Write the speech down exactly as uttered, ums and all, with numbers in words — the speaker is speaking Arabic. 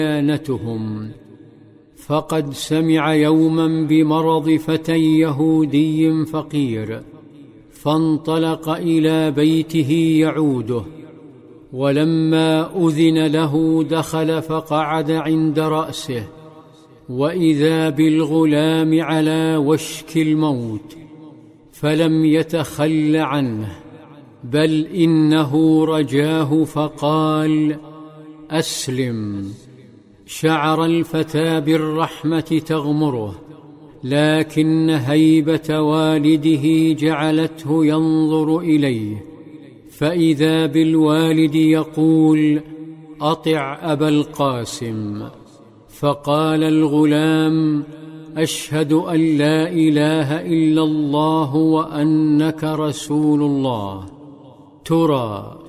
ديانتهم. فقد سمع يوما بمرض فتى يهودي فقير، فانطلق إلى بيته يعوده، ولما أذن له دخل فقعد عند رأسه، وإذا بالغلام على وشك الموت، فلم يتخل عنه، بل إنه رجاه فقال: أسلم. شعر الفتى بالرحمة تغمره، لكن هيبة والده جعلته ينظر إليه، فإذا بالوالد يقول: أطع أبا القاسم. فقال الغلام: أشهد أن لا إله إلا الله وأنك رسول الله. ترى